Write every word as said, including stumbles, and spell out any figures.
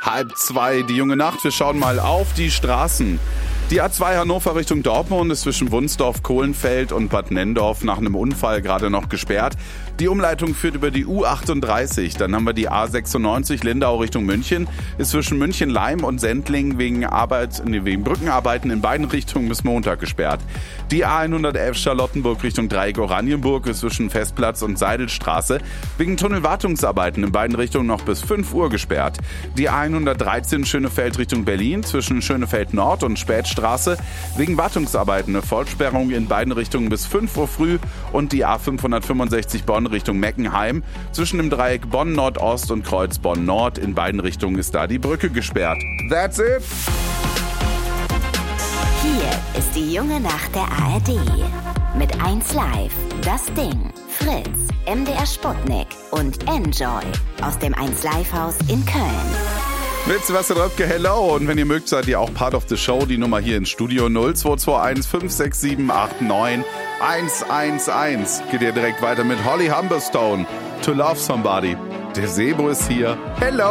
Halb zwei, die junge Nacht. Wir schauen mal auf die Straßen. Die A zwei Hannover Richtung Dortmund ist zwischen Wunsdorf, Kohlenfeld und Bad Nenndorf nach einem Unfall gerade noch gesperrt. Die Umleitung führt über die U achtunddreißig. Dann haben wir die A sechsundneunzig Lindau Richtung München. Ist zwischen München-Leim und Sendling wegen Arbeit, nee, wegen Brückenarbeiten in beiden Richtungen bis Montag gesperrt. Die A hundertelf Charlottenburg Richtung Dreieck Oranienburg ist zwischen Festplatz und Seidelstraße wegen Tunnelwartungsarbeiten in beiden Richtungen noch bis fünf Uhr gesperrt. Die A hundertdreizehn Schönefeld Richtung Berlin zwischen Schönefeld Nord und Spätstraße wegen Wartungsarbeiten eine Vollsperrung in beiden Richtungen bis fünf Uhr früh und die A fünfhundertfünfundsechzig Bonn Richtung Meckenheim zwischen dem Dreieck Bonn Nordost und Kreuz Bonn Nord in beiden Richtungen ist da die Brücke gesperrt. That's it! Hier ist die junge Nacht der A R D. Mit eins Live, Das Ding, Fritz, M D R Sputnik und Enjoy aus dem eins Live Haus in Köln. Witz, was ihr Röpke, hello. Und wenn ihr mögt, seid ihr auch Part of the Show. Die Nummer hier ins Studio null zwei zwei eins fünf sechs sieben acht neun eins eins eins. Geht ihr direkt weiter mit Holly Humberstone, To Love Somebody. Der Sebo ist hier. Hello.